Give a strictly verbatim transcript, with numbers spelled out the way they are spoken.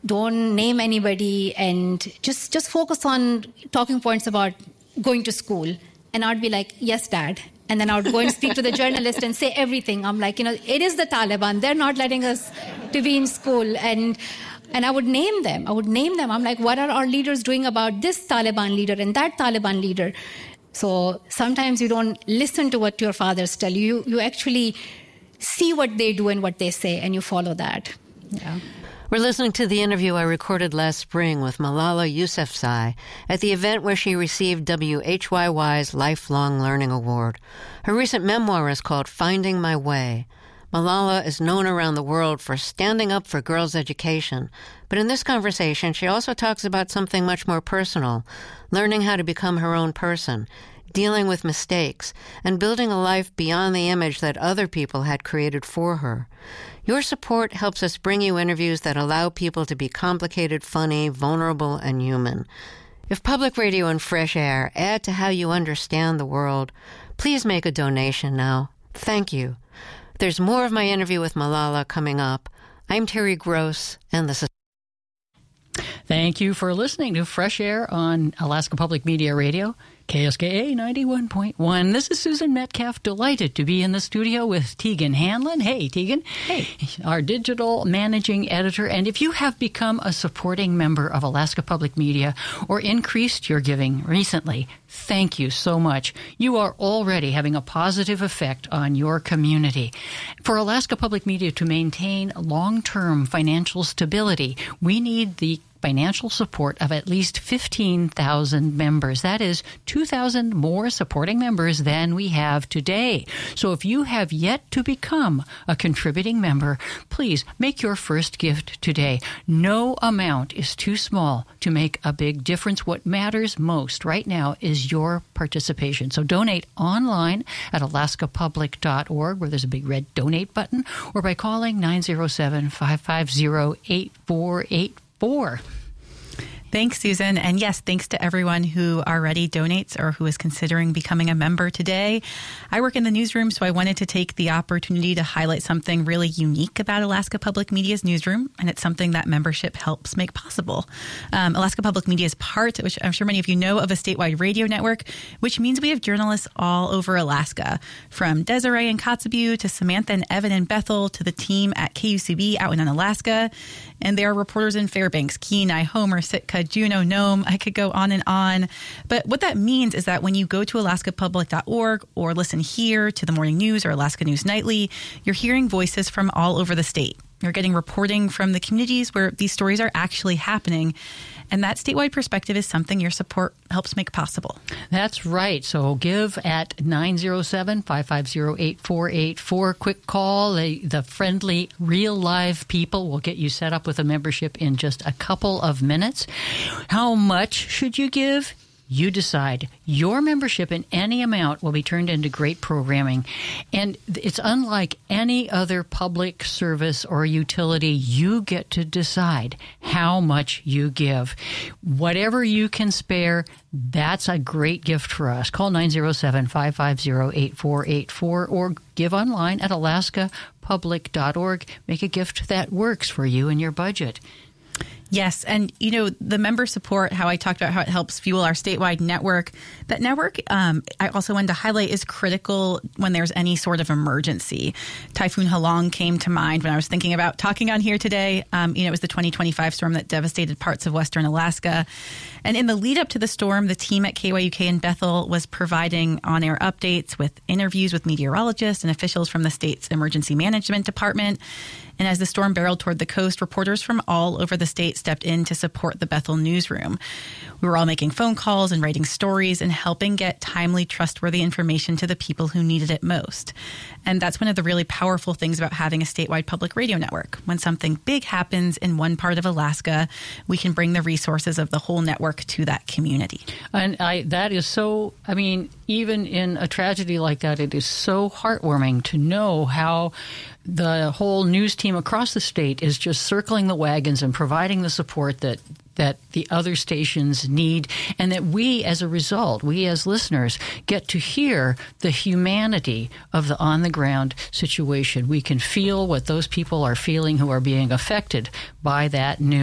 don't name anybody, and just, just focus on talking points about going to school. And I'd be like, yes, Dad. And then I would go and speak to the journalist and say everything. I'm like, you know, it is the Taliban. They're not letting us to be in school. And and I would name them. I would name them. I'm like, what are our leaders doing about this Taliban leader and that Taliban leader? So sometimes you don't listen to what your fathers tell you. You, you actually see what they do and what they say, and you follow that. Yeah. We're listening to the interview I recorded last spring with Malala Yousafzai at the event where she received W H Y Y's Lifelong Learning Award. Her recent memoir is called Finding My Way. Malala is known around the world for standing up for girls' education, but in this conversation she also talks about something much more personal, learning how to become her own person, dealing with mistakes, and building a life beyond the image that other people had created for her. Your support helps us bring you interviews that allow people to be complicated, funny, vulnerable, and human. If Public Radio and Fresh Air add to how you understand the world, please make a donation now. Thank you. There's more of my interview with Malala coming up. I'm Terry Gross, and this is... Thank you for listening to Fresh Air on Alaska Public Media Radio, K S K A ninety-one point one. This is Susan Metcalf, delighted to be in the studio with Tegan Hanlon. Hey, Tegan. Hey. Our digital managing editor. And if you have become a supporting member of Alaska Public Media or increased your giving recently, thank you so much. You are already having a positive effect on your community. For Alaska Public Media to maintain long-term financial stability, we need the financial support of at least fifteen thousand members. That is two thousand more supporting members than we have today. So if you have yet to become a contributing member, please make your first gift today. No amount is too small to make a big difference. What matters most right now is your participation. So donate online at alaska public dot org, where there's a big red donate button, or by calling nine zero seven, five five zero, eight four eight four. Thanks, Susan. And yes, thanks to everyone who already donates or who is considering becoming a member today. I work in the newsroom, so I wanted to take the opportunity to highlight something really unique about Alaska Public Media's newsroom, and it's something that membership helps make possible. Um, Alaska Public Media is part, which I'm sure many of you know, of a statewide radio network, which means we have journalists all over Alaska, from Desiree in Kotzebue to Samantha and Evan in Bethel to the team at K U C B out in Unalaska. And there are reporters in Fairbanks, Kenai, Homer, Sitka, Juneau, Nome. I could go on and on. But what that means is that when you go to alaska public dot org or listen here to the Morning News or Alaska News Nightly, you're hearing voices from all over the state. You're getting reporting from the communities where these stories are actually happening. And that statewide perspective is something your support helps make possible. That's right. So give at nine zero seven, five five zero, eight four eight four. Quick call. The, the friendly, real live people will get you set up with a membership in just a couple of minutes. How much should you give? You decide. Your membership in any amount will be turned into great programming. And it's unlike any other public service or utility. You get to decide how much you give. Whatever you can spare, that's a great gift for us. Call nine zero seven, five five zero, eight four eight four or give online at alaska public dot org. Make a gift that works for you and your budget. Yes. And, you know, the member support, how I talked about how it helps fuel our statewide network, that network, um, I also wanted to highlight, is critical when there's any sort of emergency. Typhoon Halong came to mind when I was thinking about talking on here today. Um, you know, it was the twenty twenty-five storm that devastated parts of western Alaska. And in the lead up to the storm, the team at K Y U K in Bethel was providing on-air updates with interviews with meteorologists and officials from the state's emergency management department. And as the storm barreled toward the coast, reporters from all over the state stepped in to support the Bethel newsroom. We were all making phone calls and writing stories and helping get timely, trustworthy information to the people who needed it most. And that's one of the really powerful things about having a statewide public radio network. When something big happens in one part of Alaska, we can bring the resources of the whole network to that community. And I, that is so, I mean, even in a tragedy like that, it is so heartwarming to know how the whole news team across the state is just circling the wagons and providing the support that that the other stations need, and that we, as a result, we as listeners, get to hear the humanity of the on-the-ground situation. We can feel what those people are feeling who are being affected by that news.